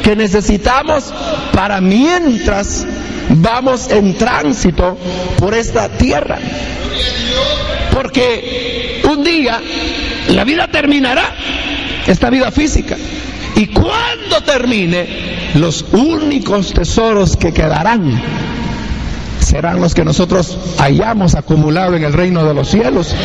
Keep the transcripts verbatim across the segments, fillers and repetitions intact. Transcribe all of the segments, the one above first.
que necesitamos para mientras vamos en tránsito por esta tierra. Porque un día la vida terminará, esta vida física, y cuando termine, los únicos tesoros que quedarán serán los que nosotros hayamos acumulado en el reino de los cielos.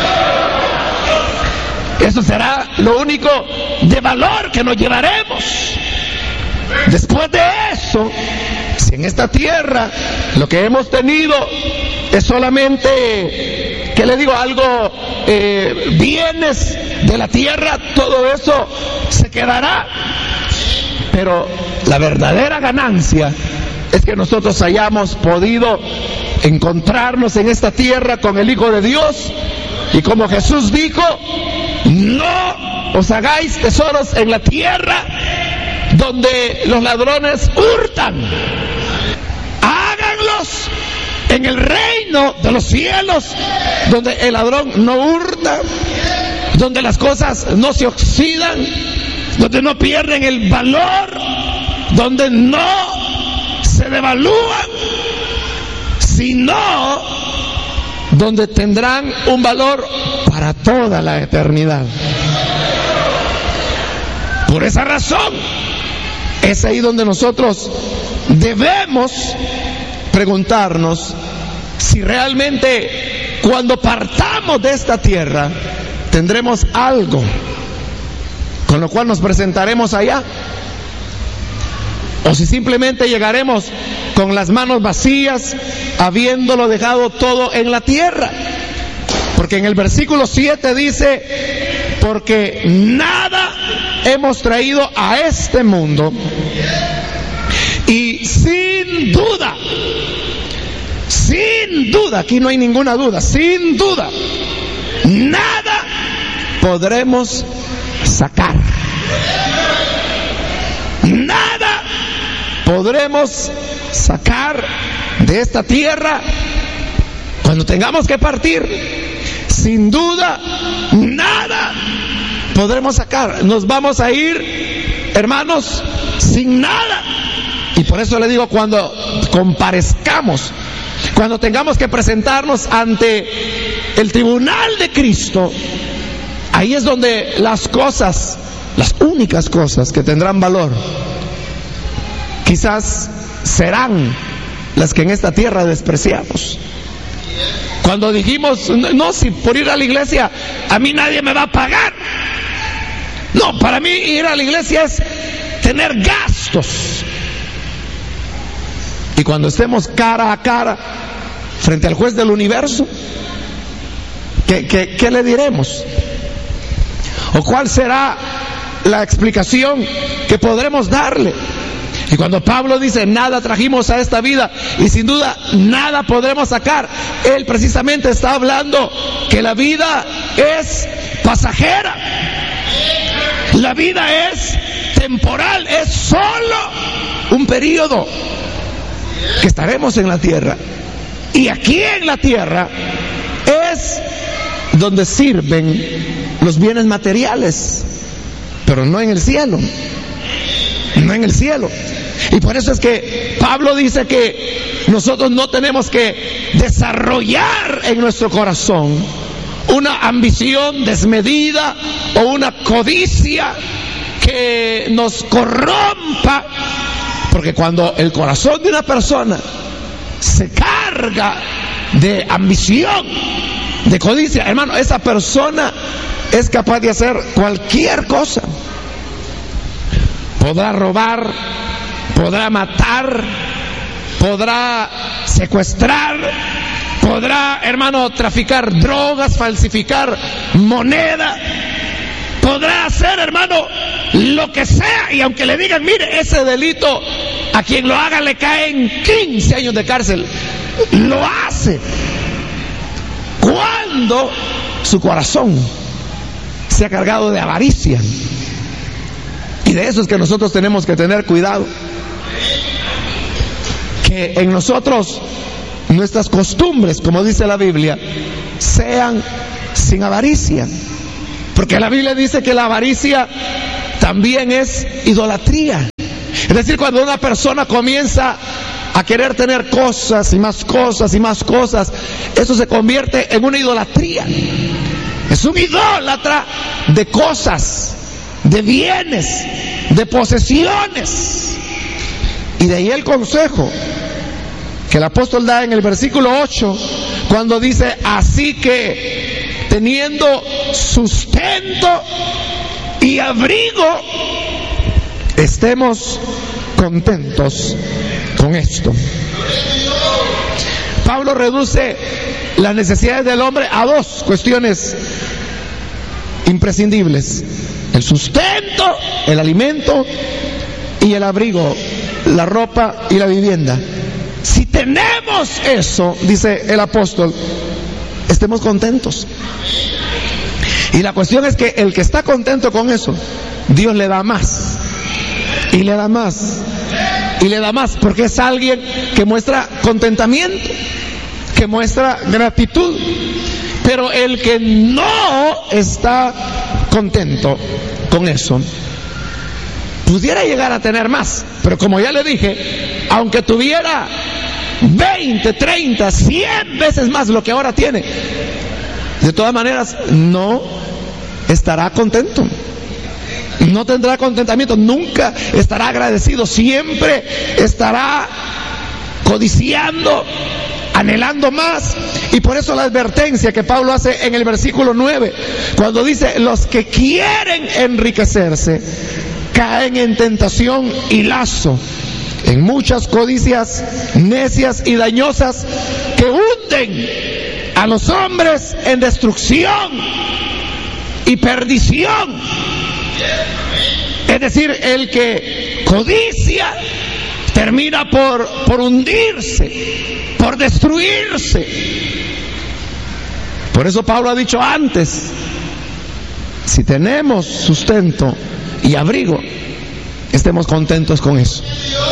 Eso será lo único de valor que nos llevaremos. Después de eso, si en esta tierra lo que hemos tenido es solamente, ¿qué le digo? Algo, eh, bienes de la tierra, todo eso se quedará. Pero la verdadera ganancia es que nosotros hayamos podido encontrarnos en esta tierra con el Hijo de Dios, y como Jesús dijo, no os hagáis tesoros en la tierra donde los ladrones hurtan, háganlos en el reino de los cielos, donde el ladrón no hurta, donde las cosas no se oxidan, donde no pierden el valor, donde no se devalúan, sino donde tendrán un valor para toda la eternidad. Por esa razón, es ahí donde nosotros debemos preguntarnos si realmente cuando partamos de esta tierra tendremos algo con lo cual nos presentaremos allá, o si simplemente llegaremos con las manos vacías, habiéndolo dejado todo en la tierra. Porque en el versículo siete dice, porque nada hemos traído a este mundo, y sin duda, sin duda, aquí no hay ninguna duda, sin duda, nada podremos sacar. Nada podremos sacar de esta tierra cuando tengamos que partir. Sin duda, nada podremos sacar. Nos vamos a ir, hermanos, sin nada. Y por eso le digo, cuando comparezcamos, cuando tengamos que presentarnos ante el tribunal de Cristo, ahí es donde las cosas, las únicas cosas que tendrán valor, quizás serán las que en esta tierra despreciamos. Cuando dijimos, no, si por ir a la iglesia a mí nadie me va a pagar. No, para mí ir a la iglesia es tener gastos. Y cuando estemos cara a cara frente al juez del universo, ¿qué, qué, qué le diremos? ¿O cuál será la explicación que podremos darle? Y cuando Pablo dice, nada trajimos a esta vida y sin duda nada podremos sacar, él precisamente está hablando que la vida es pasajera. La vida es temporal, es solo un periodo que estaremos en la tierra. Y aquí en la tierra es donde sirven los bienes materiales, pero no en el cielo. No en el cielo. Y por eso es que Pablo dice que nosotros no tenemos que desarrollar en nuestro corazón una ambición desmedida o una codicia que nos corrompa, porque cuando el corazón de una persona se carga de ambición, de codicia, hermano, esa persona es capaz de hacer cualquier cosa. Podrá robar, podrá matar, podrá secuestrar, podrá, hermano, traficar drogas, falsificar moneda, podrá hacer, hermano, lo que sea. Y aunque le digan, mire, ese delito, a quien lo haga le caen quince años de cárcel, lo hace cuando su corazón se ha cargado de avaricia. Y de eso es que nosotros tenemos que tener cuidado, que en nosotros nuestras costumbres, como dice la Biblia, sean sin avaricia, porque la Biblia dice que la avaricia también es idolatría. Es decir, cuando una persona comienza a querer tener cosas y más cosas y más cosas, eso se convierte en una idolatría. Es un idólatra de cosas, de bienes, de posesiones. Y de ahí el consejo que el apóstol da en el versículo ocho, cuando dice: así que teniendo sustento y abrigo, estemos contentos con esto. Pablo reduce las necesidades del hombre a dos cuestiones imprescindibles: el sustento, el alimento, y el abrigo, la ropa y la vivienda. Si tenemos eso, dice el apóstol, estemos contentos. Y la cuestión es que el que está contento con eso, Dios le da más, y le da más, y le da más, porque es alguien que muestra contentamiento, que muestra gratitud. Pero el que no está contento con eso, pudiera llegar a tener más, pero como ya le dije, aunque tuviera veinte, treinta, cien veces más lo que ahora tiene, de todas maneras no estará contento, no tendrá contentamiento, nunca estará agradecido, siempre estará codiciando, anhelando más. Y por eso la advertencia que Pablo hace en el versículo nueve, cuando dice: los que quieren enriquecerse caen en tentación y lazo, en muchas codicias necias y dañosas que hunden a los hombres en destrucción y perdición. Es decir, el que codicia termina por, por hundirse, por destruirse. Por eso Pablo ha dicho antes: si tenemos sustento y abrigo, estemos contentos con eso.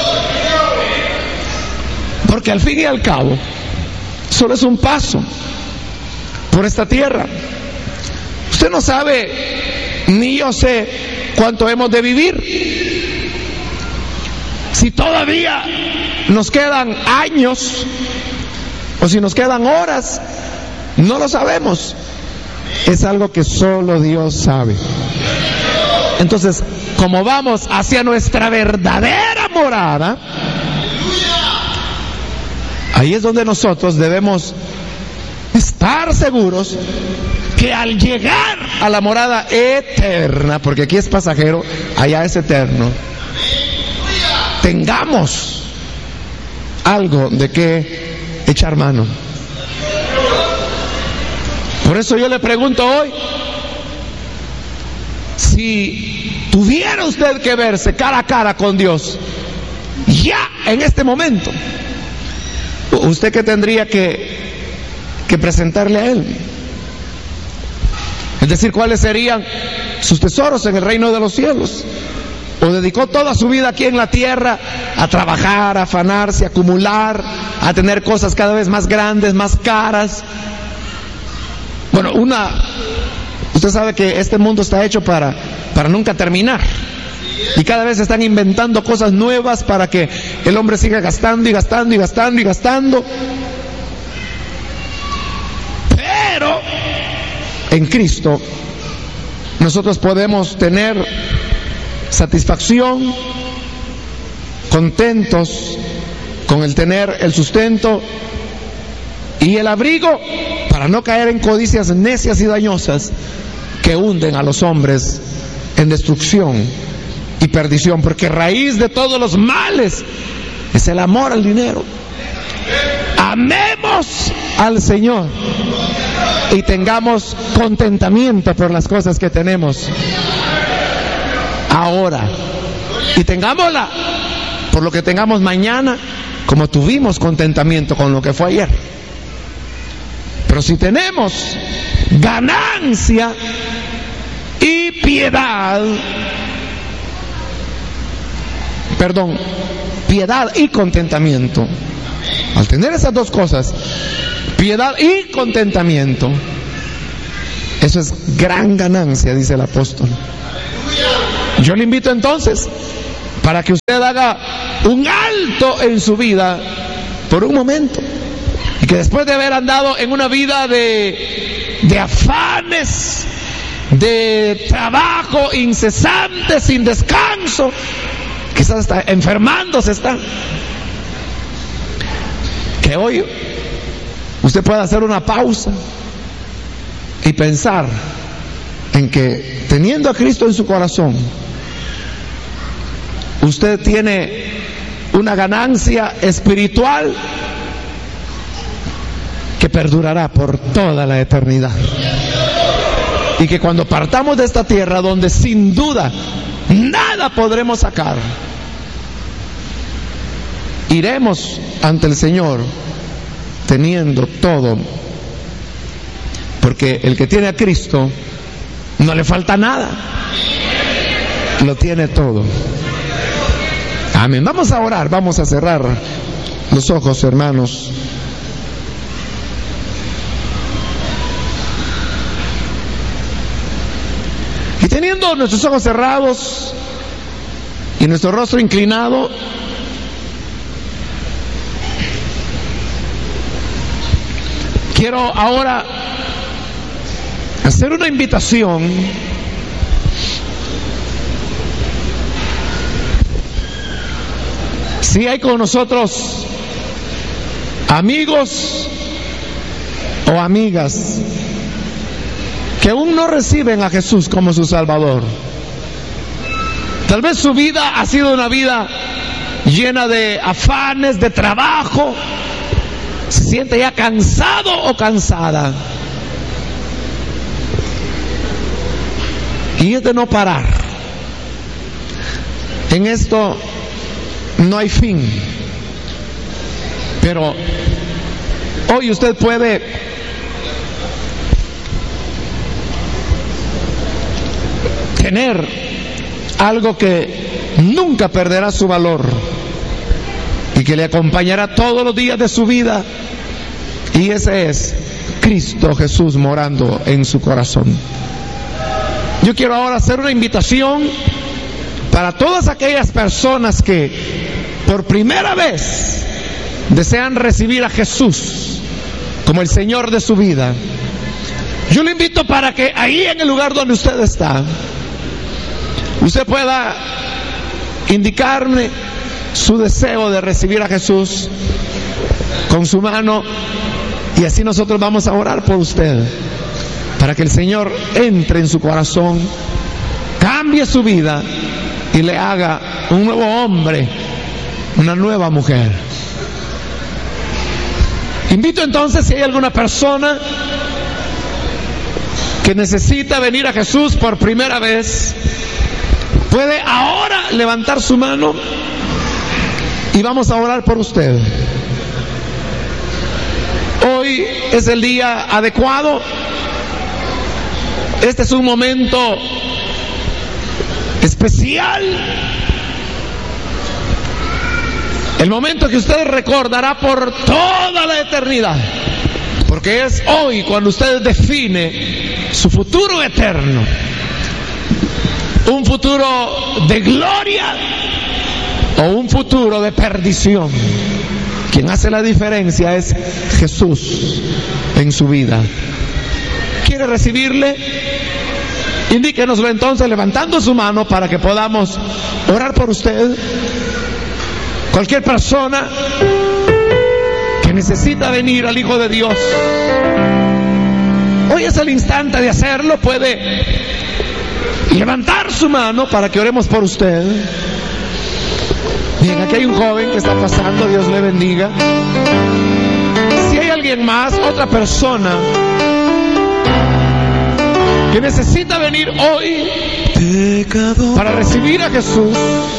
Porque al fin y al cabo, solo es un paso por esta tierra. Usted no sabe, ni yo sé, cuánto hemos de vivir. Si todavía nos quedan años, o si nos quedan horas, no lo sabemos. Es algo que solo Dios sabe. Entonces, como vamos hacia nuestra verdadera morada, ahí es donde nosotros debemos estar seguros que al llegar a la morada eterna, porque aquí es pasajero, allá es eterno, tengamos algo de qué echar mano. Por eso yo le pregunto hoy: si tuviera usted que verse cara a cara con Dios, ya en este momento, ¿usted qué tendría que, que presentarle a Él? Es decir, ¿cuáles serían sus tesoros en el reino de los cielos? ¿O dedicó toda su vida aquí en la tierra a trabajar, a afanarse, a acumular, a tener cosas cada vez más grandes, más caras? Bueno, una... Usted sabe que este mundo está hecho para, para nunca terminar. Y cada vez están inventando cosas nuevas para que el hombre siga gastando y gastando y gastando y gastando. Pero en Cristo nosotros podemos tener satisfacción, contentos con el tener el sustento y el abrigo, para no caer en codicias necias y dañosas que hunden a los hombres en destrucción y perdición, porque raíz de todos los males es el amor al dinero. Amemos al Señor y tengamos contentamiento por las cosas que tenemos ahora, y tengámosla por lo que tengamos mañana, como tuvimos contentamiento con lo que fue ayer. Pero si tenemos ganancia y piedad, perdón, piedad y contentamiento, al tener esas dos cosas, piedad y contentamiento, eso es gran ganancia, dice el apóstol. Yo le invito entonces para que usted haga un alto en su vida por un momento, y que después de haber andado en una vida de, de afanes, de trabajo incesante, sin descanso, quizás está enfermándose, está, que hoy usted pueda hacer una pausa y pensar en que, teniendo a Cristo en su corazón, usted tiene una ganancia espiritual que perdurará por toda la eternidad, y que cuando partamos de esta tierra, donde sin duda nada podremos sacar, iremos ante el Señor teniendo todo, porque el que tiene a Cristo no le falta nada, lo tiene todo. Amén. Vamos a orar, vamos a cerrar los ojos, hermanos. Y teniendo nuestros ojos cerrados y nuestro rostro inclinado, quiero ahora hacer una invitación si hay con nosotros amigos o amigas que aún no reciben a Jesús como su Salvador. Tal vez su vida ha sido una vida llena de afanes, de trabajo, se siente ya cansado o cansada, y es de no parar. En esto no hay fin, pero hoy usted puede tener algo que nunca perderá su valor y que le acompañará todos los días de su vida, y ese es Cristo Jesús morando en su corazón. Yo quiero ahora hacer una invitación para todas aquellas personas que por primera vez desean recibir a Jesús como el Señor de su vida. Yo le invito para que ahí en el lugar donde usted está, usted pueda indicarme su deseo de recibir a Jesús con su mano, y así nosotros vamos a orar por usted, para que el Señor entre en su corazón, cambie su vida y le haga un nuevo hombre, una nueva mujer. Invito entonces, si hay alguna persona que necesita venir a Jesús por primera vez, puede ahora levantar su mano y vamos a orar por usted. Hoy es el día adecuado. Este es un momento especial, el momento que usted recordará por toda la eternidad, porque es hoy cuando usted define su futuro eterno, un futuro de gloria o un futuro de perdición. Quien hace la diferencia es Jesús en su vida. ¿Quiere recibirle? Indíquenoslo entonces levantando su mano para que podamos orar por usted. Cualquier persona que necesita venir al Hijo de Dios, hoy es el instante de hacerlo. Puede levantar su mano para que oremos por usted. Bien, aquí hay un joven que está pasando, Dios le bendiga. Si hay alguien más, otra persona que necesita venir hoy para recibir a Jesús,